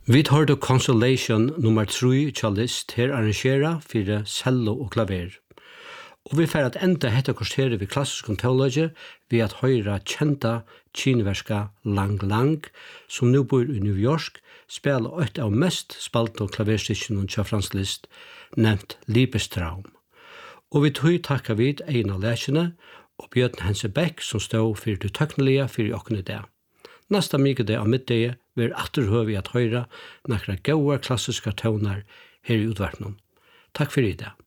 Vi tar då Consolation nummer 3 cellist her arrangera for cello og klaver. Og vi får at enda hetta kvarteret ved klassisk teologi ved at høyra kjenta kinverska Lang Lang, som nu bor i New York, spela ett av mest spalte klaverstikkene til Franz Liszt, nevnt Liebestraum. Og vi tog takka vid en av lesene, og Bjørn Hense Beck, som stod for det tøknelige for i åkne det. Nasta mykje av middag vil atterhøve at høyra nakra gode klassiske toner her i utvertenen. Takk for i det.